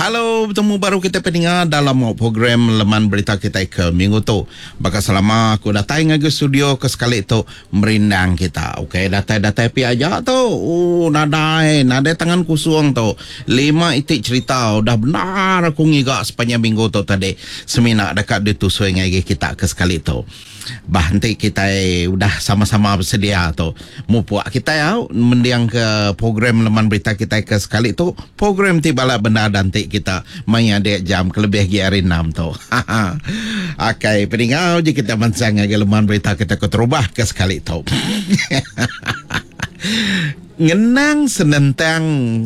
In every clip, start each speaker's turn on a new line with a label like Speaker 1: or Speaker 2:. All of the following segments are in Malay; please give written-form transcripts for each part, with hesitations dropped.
Speaker 1: Halo, bertemu baru kita pendengar dalam program Leman Berita kita ke minggu tu. Bakal selama aku datang ke studio ke sekali tu merindang kita. Okey, datai-datai pi aja tu. Nadai tangan kusung tu. 5 itik cerita dah benar aku ngigak sepanjang minggu tu tadi. Semina dekat ditusui ngai kita ke sekali tu. Nanti kita udah sama-sama bersedia tu. Mu puak kita ya mendiang ke program Leman Berita kita ke sekali tu. Program tibala benda nanti kita main ada jam kelebih hari 6 tu. Okey, peningau je kita mansang ke Leman Berita kita ke terubah ke sekali tu. Ngenang senentang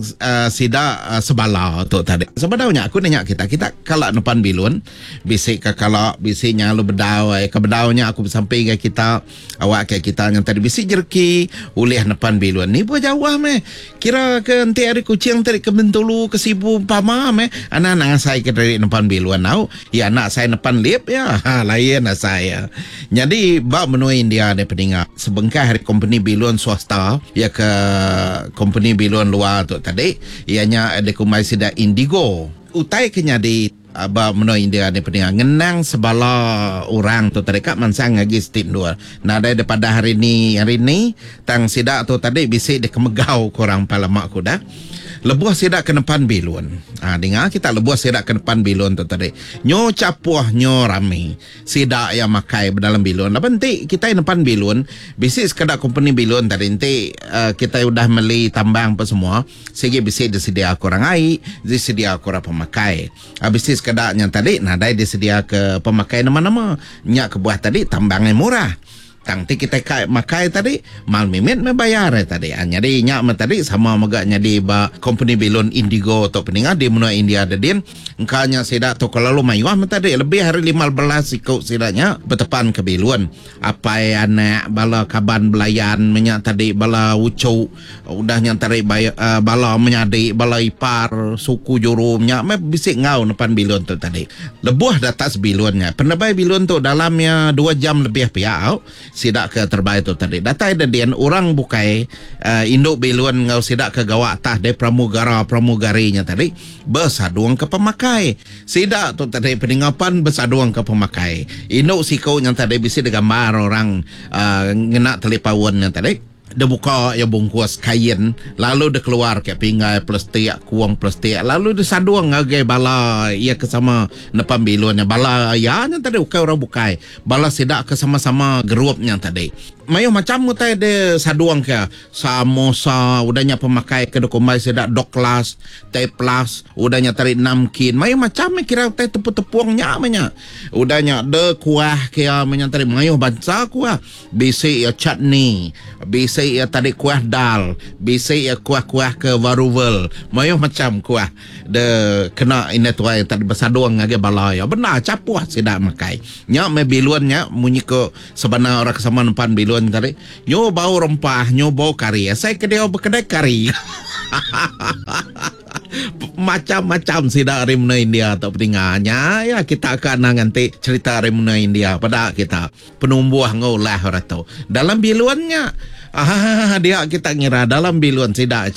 Speaker 1: sida sebala tu tadi. Sebenarnya aku nanya kita kalau depan bilun bisik ke kalau bisiknya lu bedau ke bedaunya aku sampai ke kita awak ke kita yang tadi bisik jerki ulih depan bilun ni buat jauh meh kira ke enti hari kucing tadi ke Bentulu ke Sibu Pama meh anak-anak saya ke dari depan bilun tau ya anak saya depan lip ya lain saya jadi bak menui India ni peninggal sebengkah hari company bilun swasta ya ke company bilun luar tu tadi ianya ada kumai sida Indigo utai kenya di aba menoi India ni peninggal ngenang sebala orang tu tadi kak mansang lagi stip dua nah daripada hari ni tang sida tu tadi bisik dia kemegau korang pala mak aku dah lebuh sida ke depan bilun dengar kita lebuh sida ke depan bilun tu tadi nyo capuh nyo rame sida yang makai dalam bilun lah penting kita yang depan bilun bisik sekadar company bilun tadi nanti kita udah beli tambang apa semua sehingga bisik disedia korang air disedia korang pemakai bisik sekadar yang tadi nadai disedia ke pemakai nama-nama nyak kebuah tadi tambangnya murah Tangti kita makai tadi mal mimit membayar tadi. Jadi nyak tadi sama megaknya di company bilun Indigo atau peningat di menua India dadin. Engkanya sida tu kalau lu mayuah tadi lebih hari 15 ikut sidanya bertepan ke bilun. Apa anak bala kaban belayan menyak tadi bala ucu udah nyantari bala menyadi bala ipar suku jurumnya bisik ngau depan bilun tu tadi. Lebuh datas bilunnya. Penebai bilun tu dalamnya 2 jam lebih piau. Sidak ke terbaik tu tadi datai dan orang bukai induk bilun ngau sidak ke gawak tah de pramugarinya tadi bersaduang ke pemakai sidak tu tadi peningapan bersaduang ke pemakai induk sikau yang tadi bisa digambar orang ngena telipawan yang tadi dia buka ya bungkus kain lalu dia keluar ke pinggai plastik kuang plastik lalu dia saduang ngagai bala ia kesama depan bilunnya bala ya yang tadi ukai orang bukai bala sidak ke sama-sama grupnya tadi mayo macam mutai de saduang ke samosa udahnya pemakai ke dokumai sidak doklas teh plus udahnya tarik namkin mayo macam kira teh tepu-tepuangnya amanya udahnya de kuah ke amanya tarik mayo bansa kuah bisi ya chutney bisi ya tadi kuah dal bisi ya kuah-kuah ke waruvel mayo macam kuah de kena ini tuai tadi bersaduang ngage bala ya benar capuh sidak makai nya me bilunnya munyi ke sebenarnya orang kesama depan bilun tadi nyo bau rempah nyo bau kari saya kedai berkedai kari macam-macam sidak rimna India atau peninggalnya ya kita akan nanti cerita rimna India pada kita penumbuh ngolah orang tu dalam biluannya dia kita ngira dalam biluan sidak